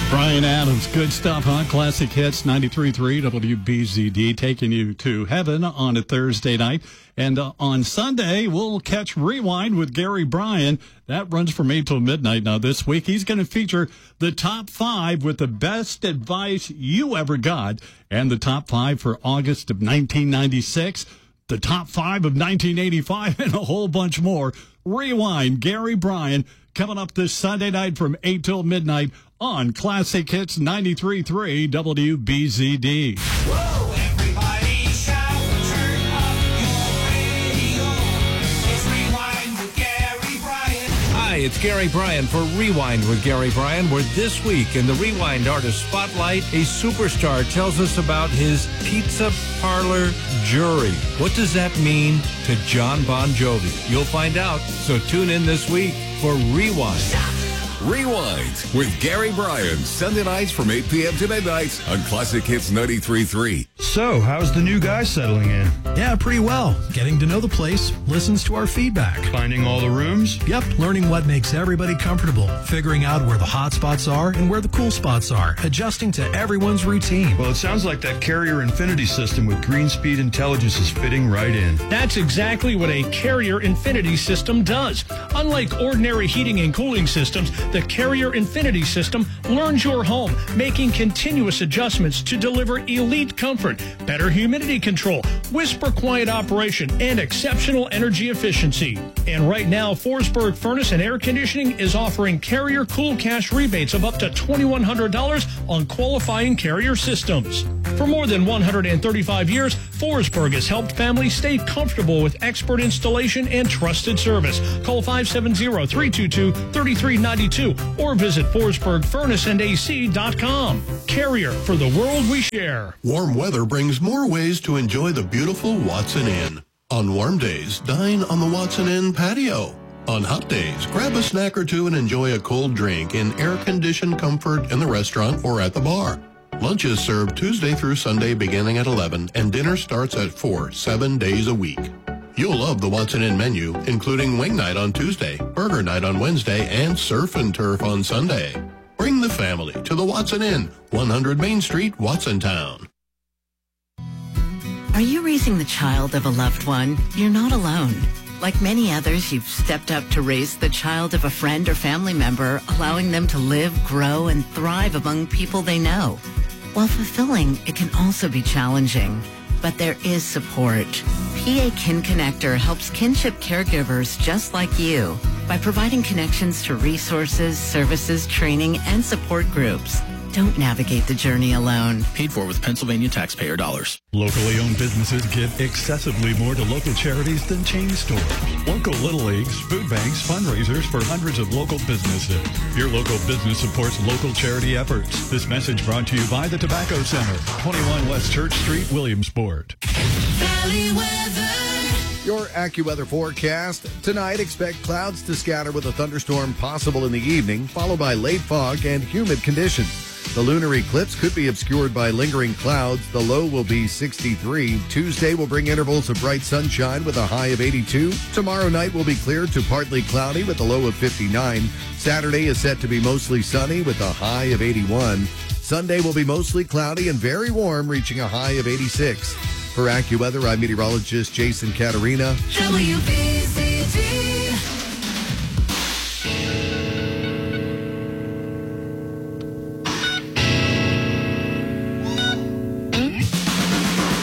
Bryan Adams, good stuff, huh? Classic Hits 93.3 WBZD, taking you to heaven on a Thursday night. And on Sunday, we'll catch Rewind with Gary Bryan. That runs from 8 till midnight. Now, this week, he's going to feature the top 5 with the best advice you ever got, and the top 5 for August of 1996, the top 5 of 1985, and a whole bunch more. Rewind, Gary Bryan, coming up this Sunday night from 8 till midnight on Classic Hits 93.3 WBZD. Whoa, everybody shout, turn up your radio. It's Rewind with Gary Bryan. Hi, it's Gary Bryan for Rewind with Gary Bryan, where this week in the Rewind Artist Spotlight, a superstar tells us about his pizza parlor jury. What does that mean to John Bon Jovi? You'll find out, so tune in this week for Rewind. Rewind with Gary Bryan, Sunday nights from 8 p.m. to midnight on Classic Hits 93.3. So, how's the new guy settling in? Yeah, pretty well. Getting to know the place, listens to our feedback. Finding all the rooms? Yep, learning what makes everybody comfortable, figuring out where the hot spots are and where the cool spots are, adjusting to everyone's routine. Well, it sounds like that Carrier Infinity system with Green Speed Intelligence is fitting right in. That's exactly what a Carrier Infinity system does. Unlike ordinary heating and cooling systems, the Carrier Infinity system learns your home, making continuous adjustments to deliver elite comfort, better humidity control, whisper quiet operation, and exceptional energy efficiency. And right now, Forsberg Furnace and Air Conditioning is offering Carrier Cool Cash rebates of up to $2,100 on qualifying Carrier systems. For more than 135 years, Forsberg has helped families stay comfortable with expert installation and trusted service. Call 570-322-3392 or visit ForsbergFurnaceandAC.com. Carrier, for the world we share. Warm weather brings more ways to enjoy the beautiful Watson Inn. On warm days, dine on the Watson Inn patio. On hot days, grab a snack or two and enjoy a cold drink in air-conditioned comfort in the restaurant or at the bar. Lunch is served Tuesday through Sunday beginning at 11, and dinner starts at 4, 7 days a week. You'll love the Watson Inn menu, including wing night on Tuesday, burger night on Wednesday, and surf and turf on Sunday. Bring the family to the Watson Inn, 100 Main Street, Watsontown. Are you raising the child of a loved one? You're not alone. Like many others, you've stepped up to raise the child of a friend or family member, allowing them to live, grow, and thrive among people they know. While fulfilling, it can also be challenging. But there is support. PA Kin Connector helps kinship caregivers just like you by providing connections to resources, services, training, and support groups. Don't navigate the journey alone. Paid for with Pennsylvania taxpayer dollars. Locally owned businesses give excessively more to local charities than chain stores. Local Little Leagues, food banks, fundraisers for hundreds of local businesses. Your local business supports local charity efforts. This message brought to you by the Tobacco Center, 21 West Church Street, Williamsport. Valley weather. Your AccuWeather forecast. Tonight, expect clouds to scatter with a thunderstorm possible in the evening, followed by late fog and humid conditions. The lunar eclipse could be obscured by lingering clouds. The low will be 63. Tuesday will bring intervals of bright sunshine with a high of 82. Tomorrow night will be clear to partly cloudy with a low of 59. Saturday is set to be mostly sunny with a high of 81. Sunday will be mostly cloudy and very warm, reaching a high of 86. For AccuWeather, I'm meteorologist Jason Caterina. WB.